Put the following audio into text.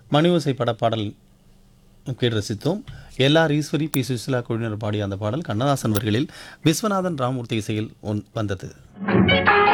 மணி ஓசை படப்பாடல் கேட்டு ரசித்தோம். எல்ஆர் ஈஸ்வரி, பி சுசிலா குழுவினர் பாடிய அந்த பாடல் கண்ணதாசன் வரிகளில் விஸ்வநாதன் ராமூர்த்தி இசையில் வந்தது.